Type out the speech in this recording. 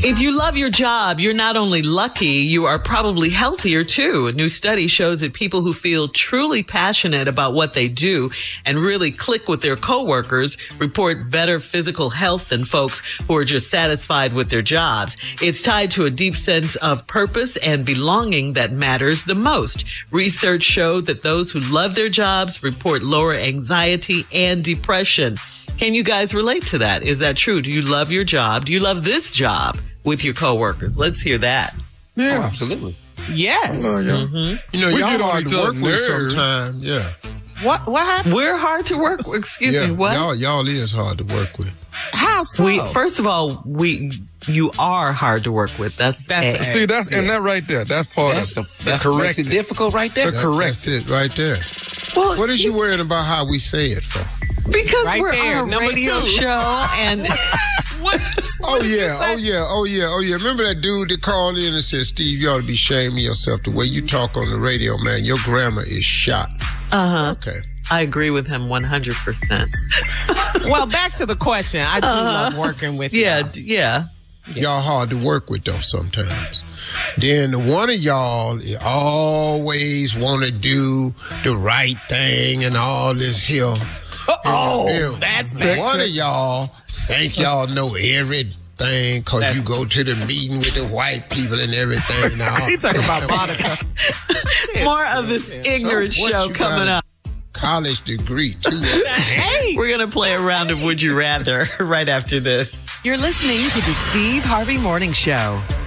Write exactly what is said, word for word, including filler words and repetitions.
If you love your job, you're not only lucky, you are probably healthier too. A new study shows that people who feel truly passionate about what they do and really click with their coworkers report better physical health than folks who are just satisfied with their jobs. It's tied to a deep sense of purpose and belonging that matters the most. Research showed that those who love their jobs report lower anxiety and depression. Can you guys relate to that? Is that true? Do you love your job? Do you love this job with your coworkers? Let's hear that. Yeah, oh, absolutely. Yes. Oh, yeah. Mm-hmm. You know, we y'all hard to work with sometimes. Yeah. What What happened? We're hard to work with. Excuse yeah, me. What? Y'all, y'all is hard to work with. How so? We, first of all, we you are hard to work with. That's That's A. See, that's yeah. and that right there. That's part That's of a, that's what makes it difficult right there. That, that's it right there. Well, What is you worried about how we say it for? Because Right we're there, on a number radio two. show and what? Oh yeah, oh yeah, oh yeah, oh yeah. Remember that dude that called in and said, "Steve, you ought to be ashamed of yourself. The way you talk on the radio, man, your grammar is shot." Uh huh. Okay. I agree with him one hundred percent. Well, back to the question. I do Uh-huh. love working with Yeah, y'all. d- yeah. Y'all hard to work with though sometimes. Then the one of y'all always want to do the right thing and all this here. Oh, And, that's uh, bad. One of y'all think y'all know everything because you go to the meeting with the white people and everything. Now. He talking about Monica. More of this ignorant So what show you coming got a up. College degree too. Hey, We're going to play a round of Would You Rather right after this. You're listening to the Steve Harvey Morning Show.